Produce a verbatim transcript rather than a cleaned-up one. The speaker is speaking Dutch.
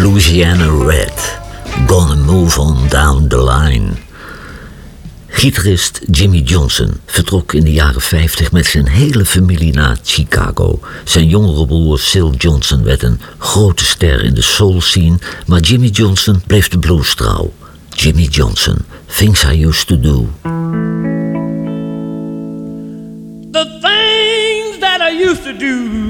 Louisiana Red, Gonna Move On Down the Line. Gitarist Jimmy Johnson vertrok in de jaren vijftig met zijn hele familie naar Chicago. Zijn jongere broer Sil Johnson werd een grote ster in de soul scene, maar Jimmy Johnson bleef de blues trouw. Jimmy Johnson, Things I Used to Do. The things that I used to do